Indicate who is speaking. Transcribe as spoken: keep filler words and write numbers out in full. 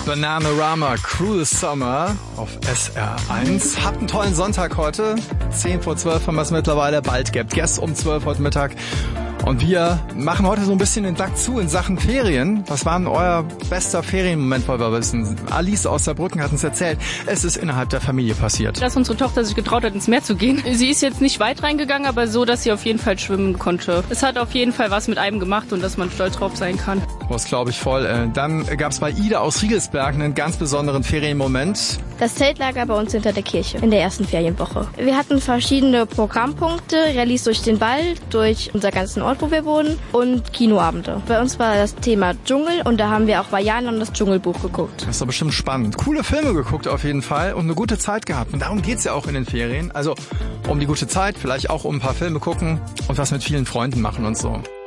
Speaker 1: Bananarama Cruel Summer auf S R eins. Habt einen tollen Sonntag heute. zehn vor zwölf haben wir es mittlerweile. Bald gibt Guess um zwölf heute Mittag. Und wir machen heute so ein bisschen den Sack zu in Sachen Ferien. Was war denn euer bester Ferienmoment, wollen wir wissen? Alice aus Saarbrücken hat uns erzählt, es ist innerhalb der Familie passiert.
Speaker 2: Dass unsere Tochter sich getraut hat, ins Meer zu gehen. Sie ist jetzt nicht weit reingegangen, aber so, dass sie auf jeden Fall schwimmen konnte. Es hat auf jeden Fall was mit einem gemacht und dass man stolz drauf sein kann.
Speaker 1: Das glaube ich voll. Dann gab es bei Ida aus Riegelsberg einen ganz besonderen Ferienmoment.
Speaker 3: Das Zeltlager bei uns hinter der Kirche in der ersten Ferienwoche. Wir hatten verschiedene Programmpunkte, Rallyes durch den Wald, durch unser ganzen Ort, wo wir wohnen, und Kinoabende. Bei uns war das Thema Dschungel und da haben wir auch Vajana und das Dschungelbuch geguckt.
Speaker 1: Das ist doch bestimmt spannend. Coole Filme geguckt auf jeden Fall und eine gute Zeit gehabt. Und darum geht's ja auch in den Ferien. Also um die gute Zeit, vielleicht auch um ein paar Filme gucken und was mit vielen Freunden machen und so.